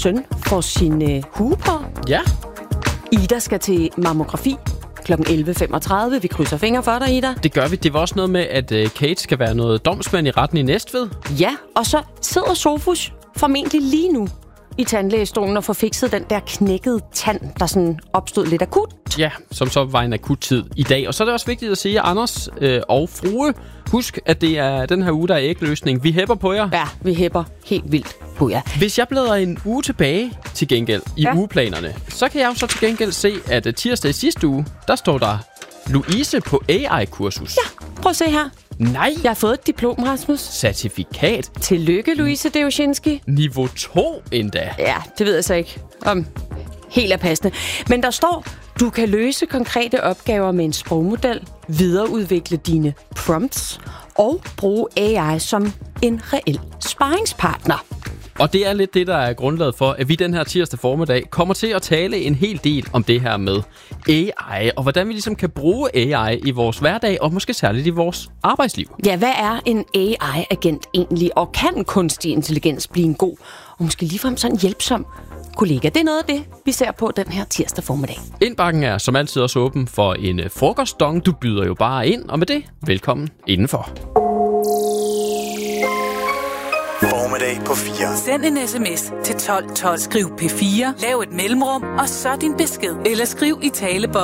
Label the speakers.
Speaker 1: søn får sin hue på.
Speaker 2: Ja.
Speaker 1: Ida skal til mammografi kl. 11.35. Vi krydser fingre for dig, Ida.
Speaker 2: Det gør vi. Det var også noget med, at Kate skal være noget domsmand i retten i Næstved.
Speaker 1: Ja, og så sidder Sofus formentlig lige nu i tandlægestolen og får fikset den der knækkede tand, der sådan opstod lidt akut.
Speaker 2: Ja, som så var en akut tid i dag. Og så er det også vigtigt at sige, at Anders og Frue, husk, at det er den her uge, der er ægløsning. Vi hæpper på jer.
Speaker 1: Ja, vi hæpper helt vildt på jer.
Speaker 2: Hvis jeg bladrer en uge tilbage til gengæld i ugeplanerne, så kan jeg jo så til gengæld se, at tirsdag i sidste uge, der står der Louise på AI-kursus.
Speaker 1: Ja, prøv at se her.
Speaker 2: Nej.
Speaker 1: Jeg har fået et diplom, Rasmus.
Speaker 2: Certifikat.
Speaker 1: Tillykke, Louise Deushinski.
Speaker 2: Niveau 2 endda.
Speaker 1: Ja, det ved jeg så ikke om helt er passende. Men der står, du kan løse konkrete opgaver med en sprogmodel, videreudvikle dine prompts og bruge AI som en reel sparringspartner.
Speaker 2: Og det er lidt det, der er grundlaget for, at vi den her tirsdag formiddag kommer til at tale en hel del om det her med AI, og hvordan vi ligesom kan bruge AI i vores hverdag, og måske særligt i vores arbejdsliv.
Speaker 1: Ja, hvad er en AI-agent egentlig, og kan kunstig intelligens blive en god, og måske ligefrem sådan hjælpsom kollega? Det er noget af det, vi ser på den her tirsdag formiddag.
Speaker 2: Indbakken er som altid også åben for en frokostdong. Du byder jo bare ind, og med det, velkommen indenfor.
Speaker 3: Formiddag på 4.
Speaker 4: Send en sms til 1212. Skriv P4, lav et mellemrum, og så din besked. Eller skriv i taleboksen.